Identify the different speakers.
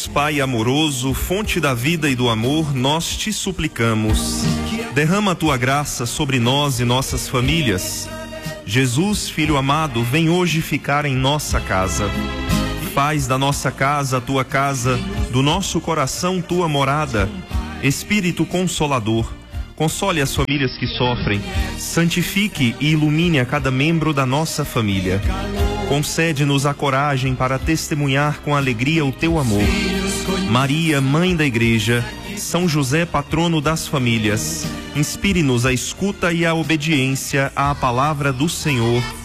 Speaker 1: Deus Pai amoroso, fonte da vida e do amor, nós te suplicamos. Derrama a tua graça sobre nós e nossas famílias. Jesus, Filho amado, vem hoje ficar em nossa casa. Faz da nossa casa a tua casa, do nosso coração tua morada. Espírito Consolador, console as famílias que sofrem, santifique e ilumine a cada membro da nossa família. Concede-nos a coragem para testemunhar com alegria o teu amor. Maria, Mãe da Igreja, São José, patrono das famílias, inspire-nos a escuta e a obediência à palavra do Senhor.